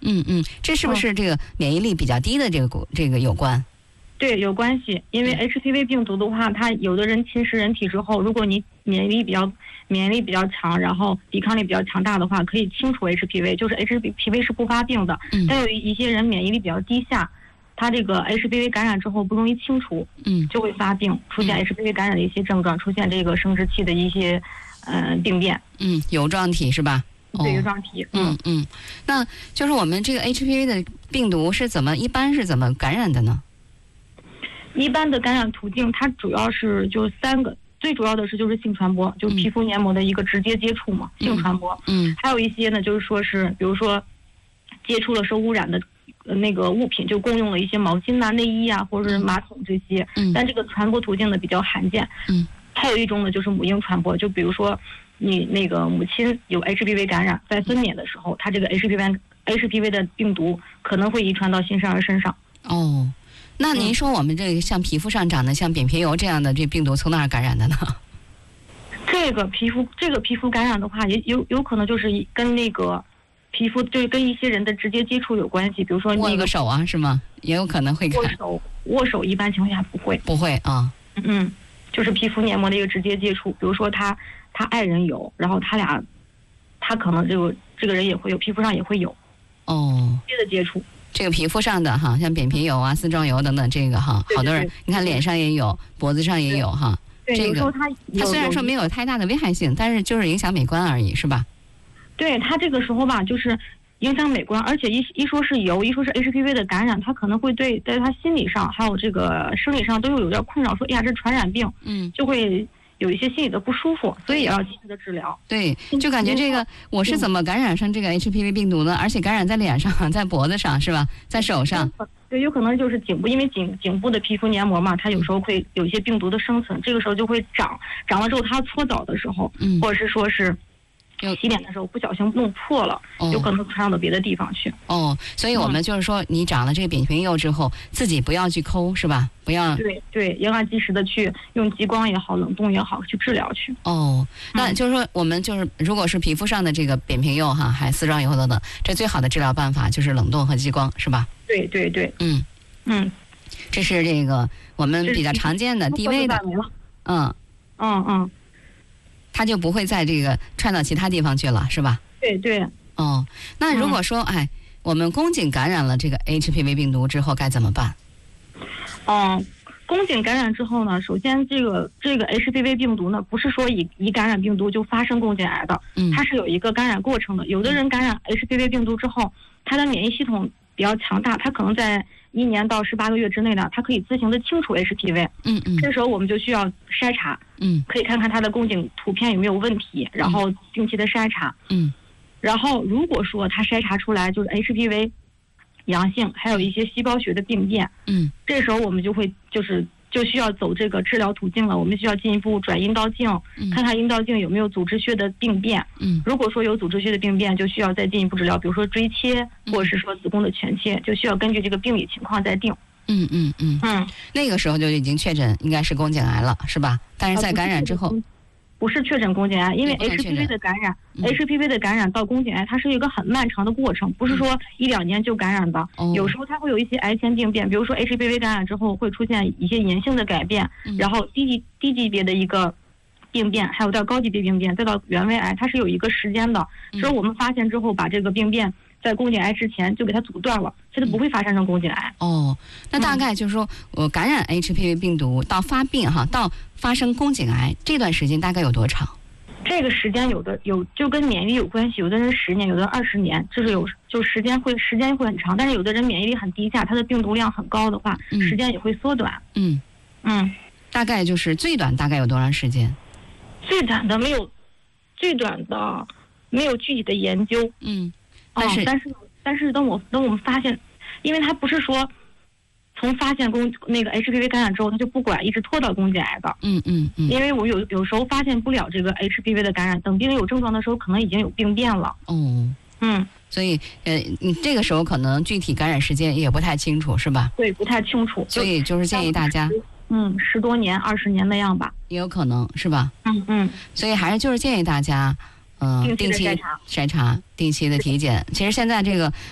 这是不是这个免疫力比较低的这个有关？ 对，有关系。因为 HPV 病毒的话，它有的人侵蚀人体之后，如果你免疫力比较强，然后抵抗力比较强大的话，可以清除 HPV， 就是 HPV 是不发病的。但有一些人免疫力比较低下，他这个 HPV 感染之后不容易清除，就会发病，出现 HPV 感染的一些症状，出现这个生殖器的一些病变。 油状体是吧？ 对，油状体。 那就是我们这个 HPV 的病毒一般是怎么感染的呢？ 一般的感染途径，它主要是就3个，最主要的就是性传播，就是皮肤黏膜的一个直接接触嘛，性传播。还有一些呢，就是说是比如说接触了受污染的那个物品，就共用了一些毛巾内衣啊，或者是马桶这些。但这个传播途径呢比较罕见。还有一种呢就是母婴传播，就比如说你那个母亲有 HPV 感染，在分娩的时候，它这个 HPV 的病毒可能会遗传到新生儿身上。 那您说我们这个像皮肤上长的像扁平疣这样的这病毒从哪儿感染的呢？ 这个皮肤感染的话，也有可能就是跟那个皮肤就是跟一些人的直接接触有关系，比如说握个手啊，是吗？也有可能会握手一般情况下不会啊。就是皮肤黏膜的一个直接接触，比如说他爱人有，然后他可能这个人也会有，皮肤上也会有直接的接触。 这个皮肤上的哈，像扁平疣啊、丝状疣等等，这个哈，好多人你看脸上也有，脖子上也有哈。 对， 这个有时候它虽然说没有太大的危害性，但是就是影响美观而已，是吧？ 对，它这个时候吧，就是影响美观，而且一说是疣，一说是 HPV 的感染，它可能会在他心理上还有这个生理上都有点困扰，说哎呀这传染病，就会有一些心理的不舒服，所以也要及时的治疗。 对，就感觉这个我是怎么感染上这个 HPV 病毒呢？而且感染在脸上、在脖子上是吧？在手上。 对，有可能就是颈部，因为颈部的皮肤黏膜嘛，它有时候会有一些病毒的生存，这个时候就会长了之后，它搓澡的时候，或者是说是洗脸的时候不小心弄破了，有可能传染到别的地方去。 所以我们就是说，你长了这个扁平疣之后，自己不要去抠，是吧？不要。 对，应该及时的去用激光也好，冷冻也好去治疗去。 那就是说，我们就是如果是皮肤上的这个扁平疣哈，还丝状疣等等，这最好的治疗办法就是冷冻和激光，是吧？ 对。 这是这个我们比较常见的低危的。它就不会在这个传到其他地方去了，是吧？ 对。 那如果说我们宫颈感染了这个 HPV 病毒之后该怎么办？ 宫颈感染之后呢，首先这个 HPV 病毒呢，不是说一感染病毒就发生宫颈癌的，它是有一个感染过程的。有的人感染 HPV 病毒之后，他的免疫系统比较强大，他可能在1年到18个月之内呢，他可以自行的清除 HPV。这时候我们就需要筛查，可以看看他的宫颈图片有没有问题，然后定期的筛查。然后如果说他筛查出来就是 HPV 阳性，还有一些细胞学的病变，这时候我们就需要走这个治疗途径了。我们需要进一步转阴道镜，看看阴道镜有没有组织血的病变。如果说有组织血的病变，就需要再进一步治疗，比如说锥切，或者是说子宫的全切，就需要根据这个病理情况再定。 那个时候就已经确诊应该是宫颈癌了，是吧？但是在感染之后。 不是确诊宫颈癌，因为 HPV 的感染到宫颈癌，它是一个很漫长的过程，不是说1-2年就感染的。有时候它会有一些癌前病变，比如说 HPV 感染之后会出现一些炎性的改变，然后低级别的一个病变，还有到高级别病变，再到原位癌，它是有一个时间的。所以我们发现之后，把这个病变在宫颈癌之前就给它阻断了，它就不会发生成宫颈癌。 那大概就是说我感染 HPV 病毒到发病到发生宫颈癌这段时间大概有多长？ 这个时间有就跟免疫力有关系，有的人10年，有的人20年，就时间会很长。但是有的人免疫力很低下，他的病毒量很高的话，时间也会缩短。 大概就是最短大概有多长时间？ 最短的没有具体的研究。但是等我们发现，因为它不是说从发现那个 HPV 感染之后，它就不管，一直拖到宫颈癌的。因为我有时候发现不了这个 HPV 的感染，等病人有症状的时候，可能已经有病变了。 所以你这个时候可能具体感染时间也不太清楚，是吧？ 对，不太清楚。 所以就是建议大家 10多年、20年那样吧， 也有可能是吧？所以还是就是建议大家定期筛查、定期的体检。其实现在这个